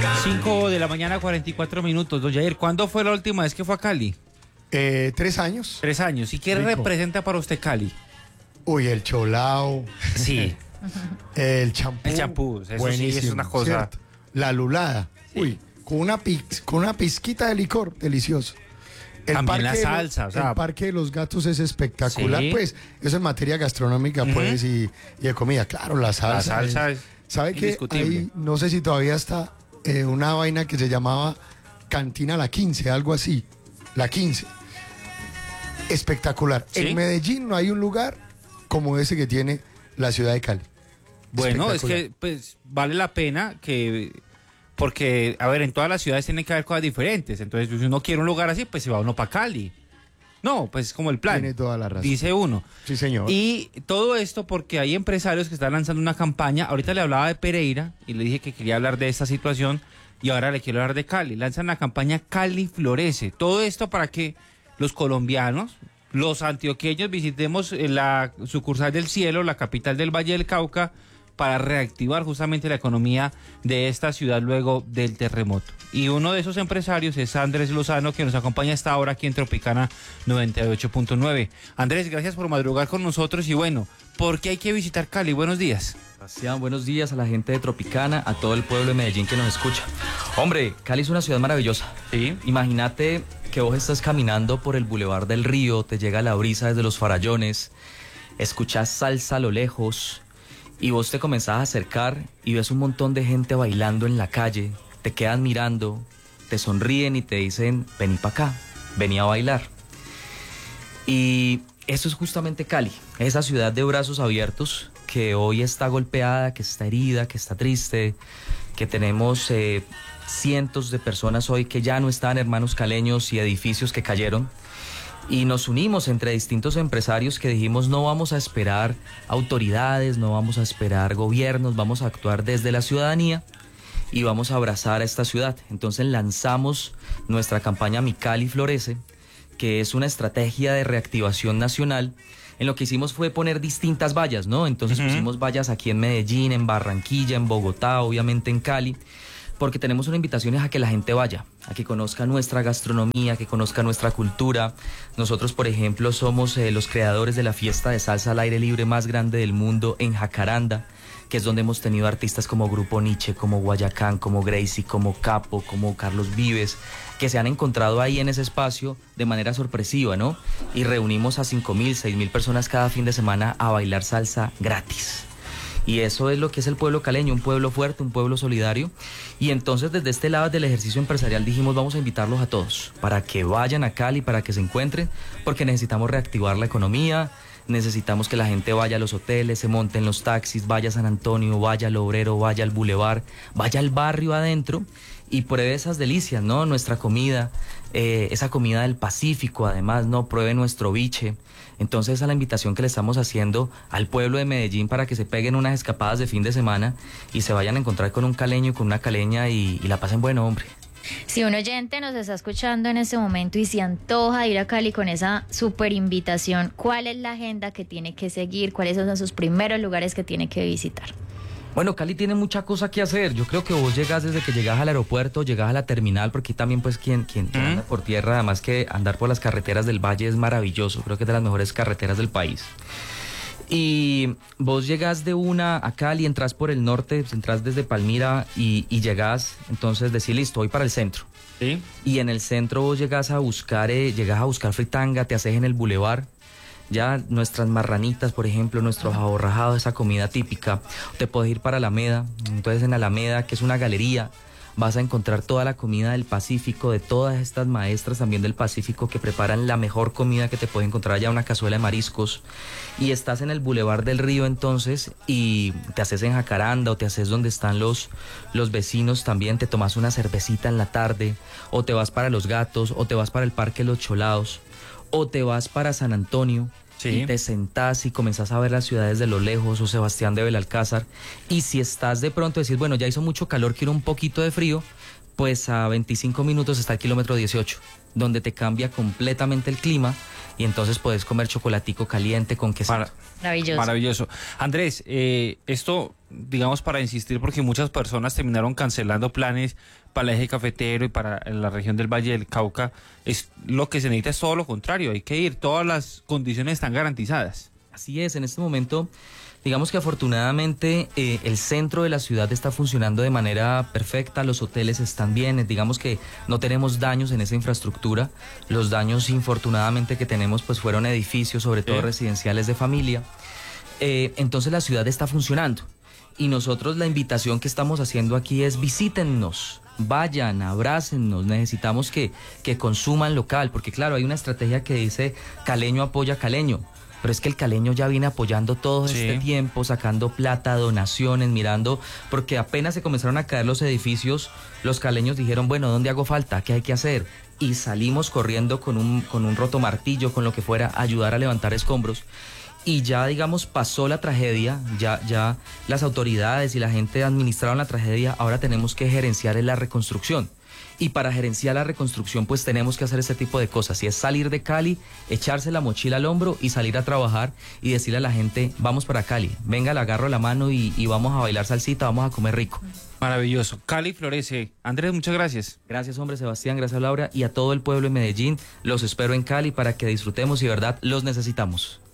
5 de la mañana, 44 minutos. Don Jair, ¿cuándo fue la última vez que fue a Cali? 3 años. 3 años. ¿Y qué Rico. representa para usted Cali? Uy, el cholao, Sí, el champú. el champú, eso buenísimo, sí es una cosa. ¿cierto? La lulada. Sí. Uy, con una pizquita de licor, delicioso. También la salsa, o sea. El Parque de los Gatos es espectacular, Sí. pues, eso en materia gastronómica, pues, y de comida. Claro, la salsa. La salsa es ¿Sabe qué? indiscutible. Ahí, no sé si todavía está una vaina que se llamaba Cantina La 15, algo así. La 15. Espectacular. ¿Sí? En Medellín no hay un lugar como ese que tiene la ciudad de Cali. Bueno, es Espectacular. que pues vale la pena porque, a ver, en todas las ciudades tienen que haber cosas diferentes. Entonces, si uno quiere un lugar así, pues se va uno para Cali. No, pues es como el plan. Tiene toda la razón. Dice uno. Sí, señor. Y todo esto porque hay empresarios que están lanzando una campaña. Ahorita le hablaba de Pereira y le dije que quería hablar de esta situación y ahora le quiero hablar de Cali. Lanzan la campaña Cali Florece. Todo esto para que los colombianos, los antioqueños visitemos la sucursal del Cielo, la capital del Valle del Cauca, para reactivar justamente la economía de esta ciudad luego del terremoto. Y uno de esos empresarios es Andrés Lozano, que nos acompaña hasta ahora aquí en Tropicana 98.9. Andrés, gracias por madrugar con nosotros y bueno, ¿por qué hay que visitar Cali? Buenos días. Sebastián, buenos días a la gente de Tropicana, a todo el pueblo de Medellín que nos escucha. Hombre, Cali es una ciudad maravillosa. Sí. Imagínate que vos estás caminando por el Boulevard del Río, te llega la brisa desde los farallones, escuchás salsa a lo lejos y vos te comenzás a acercar y ves un montón de gente bailando en la calle, te quedan mirando, te sonríen y te dicen, vení para acá, vení a bailar. Y eso es justamente Cali, esa ciudad de brazos abiertos que hoy está golpeada, que está herida, que está triste, que tenemos cientos de personas hoy que ya no están, hermanos caleños, y edificios que cayeron. Y nos unimos entre distintos empresarios que dijimos no vamos a esperar autoridades, no vamos a esperar gobiernos, vamos a actuar desde la ciudadanía y vamos a abrazar a esta ciudad. Entonces lanzamos nuestra campaña Mi Cali Florece, que es una estrategia de reactivación nacional. En lo que hicimos fue poner distintas vallas, ¿no? Entonces pusimos vallas aquí en Medellín, en Barranquilla, en Bogotá, obviamente en Cali, porque tenemos una invitación a que la gente vaya, a que conozca nuestra gastronomía, que conozca nuestra cultura. Nosotros, por ejemplo, somos los creadores de la fiesta de salsa al aire libre más grande del mundo en Jacaranda, que es donde hemos tenido artistas como Grupo Nietzsche, como Guayacán, como Gracie, como Capo, como Carlos Vives, que se han encontrado ahí en ese espacio de manera sorpresiva, ¿no? Y reunimos a 5.000, 6.000 personas cada fin de semana a bailar salsa gratis. Y eso es lo que es el pueblo caleño, un pueblo fuerte, un pueblo solidario. Y entonces desde este lado del ejercicio empresarial dijimos vamos a invitarlos a todos para que vayan a Cali, para que se encuentren, porque necesitamos reactivar la economía, necesitamos que la gente vaya a los hoteles, se monte en los taxis, vaya a San Antonio, vaya al Obrero, vaya al Boulevard, vaya al barrio adentro y pruebe esas delicias, ¿no? Nuestra comida, esa comida del Pacífico, además, ¿no? Pruebe nuestro biche. Entonces, esa es la invitación que le estamos haciendo al pueblo de Medellín para que se peguen unas escapadas de fin de semana y se vayan a encontrar con un caleño, con una caleña y la pasen bueno, hombre. Si un oyente nos está escuchando en este momento y se antoja ir a Cali con esa súper invitación, ¿cuál es la agenda que tiene que seguir? ¿Cuáles son sus primeros lugares que tiene que visitar? Bueno, Cali tiene mucha cosa que hacer. Yo creo que vos llegás desde que llegás al aeropuerto, llegás a la terminal, porque también pues quien anda por tierra, además que andar por las carreteras del Valle es maravilloso. Creo que es de las mejores carreteras del país. Y vos llegás de una a Cali, entras por el norte, entras desde Palmira y llegás, entonces decís listo, voy para el centro. Sí. Y en el centro vos llegás a buscar fritanga, te haces en el bulevar. Ya nuestras marranitas, por ejemplo, nuestro aborrajado, esa comida típica. Te puedes ir para Alameda, entonces en Alameda, que es una galería, vas a encontrar toda la comida del Pacífico, de todas estas maestras también del Pacífico que preparan la mejor comida que te puedes encontrar allá, una cazuela de mariscos. Y estás en el Boulevard del Río entonces y te haces en Jacaranda o te haces donde están los vecinos también, te tomas una cervecita en la tarde o te vas para Los Gatos o te vas para el Parque Los Cholados o te vas para San Antonio. Sí. Y te sentás y comenzás a ver las ciudades de lo lejos o Sebastián de Belalcázar. Y si estás de pronto decís, bueno, ya hizo mucho calor, quiero un poquito de frío, Pues a 25 minutos está el kilómetro 18, donde te cambia completamente el clima y entonces puedes comer chocolatico caliente con queso. Maravilloso. Maravilloso. Andrés, esto, digamos, para insistir, porque muchas personas terminaron cancelando planes para el eje cafetero y para la región del Valle del Cauca, es lo que se necesita es todo lo contrario, hay que ir, todas las condiciones están garantizadas. Así es, en este momento, digamos que afortunadamente el centro de la ciudad está funcionando de manera perfecta, los hoteles están bien, digamos que no tenemos daños en esa infraestructura, los daños infortunadamente que tenemos pues fueron edificios, sobre todo residenciales de familia, entonces la ciudad está funcionando y nosotros la invitación que estamos haciendo aquí es visítennos. Vayan, abrácennos, necesitamos que consuman local, porque claro, hay una estrategia que dice caleño apoya caleño, pero es que el caleño ya viene apoyando todo este tiempo, sacando plata, donaciones, mirando, porque apenas se comenzaron a caer los edificios, los caleños dijeron, bueno, ¿dónde hago falta? ¿Qué hay que hacer? Y salimos corriendo con un rotomartillo, con lo que fuera, a ayudar a levantar escombros. Y ya, digamos, pasó la tragedia, ya las autoridades y la gente administraron la tragedia, ahora tenemos que gerenciar en la reconstrucción. Y para gerenciar la reconstrucción, pues tenemos que hacer ese tipo de cosas. Y es salir de Cali, echarse la mochila al hombro y salir a trabajar y decirle a la gente, vamos para Cali, venga, le agarro la mano y vamos a bailar salsita, vamos a comer rico. Maravilloso. Cali florece. Andrés, muchas gracias. Gracias, hombre, Sebastián, gracias, Laura, y a todo el pueblo de Medellín. Los espero en Cali para que disfrutemos y, de verdad, los necesitamos.